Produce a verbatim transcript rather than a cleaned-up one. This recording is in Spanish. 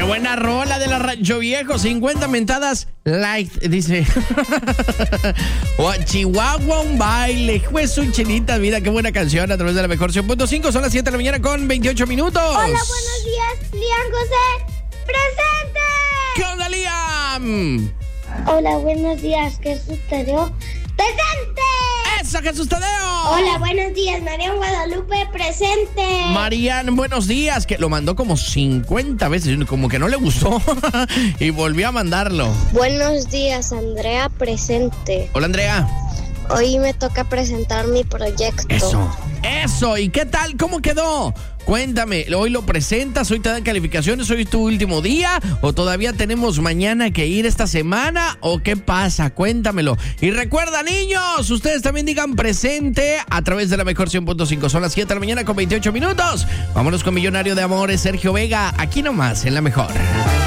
buena rola de la Rancho Viejo. cincuenta mentadas light, dice. O Chihuahua, un baile. Juez, un chinita, vida. Qué buena canción a través de la mejor cien punto cinco. Son las siete de la mañana con veintiocho minutos. Hola, buenos días. Liam José, presente. ¿Qué onda, Liam? Hola, buenos días. Jesús Tadeo, presente. ¡Eso, Jesús Tadeo! Hola, buenos días. Marian Guadalupe, presente. Marian, buenos días. Que lo mandó como cincuenta veces, como que no le gustó. Y volvió a mandarlo. Buenos días, Andrea, presente. Hola, Andrea. Hoy me toca presentar mi proyecto. Eso, eso. ¿Y qué tal? ¿Cómo quedó? Cuéntame, ¿hoy lo presentas? ¿Hoy te dan calificaciones? ¿Hoy es tu último día? ¿O todavía tenemos mañana que ir esta semana? ¿O qué pasa? Cuéntamelo. Y recuerda, niños, ustedes también digan presente a través de la mejor cien punto cinco. Son las siete de la mañana con veintiocho minutos. Vámonos con Millonario de Amores, Sergio Vega, aquí nomás, en la mejor.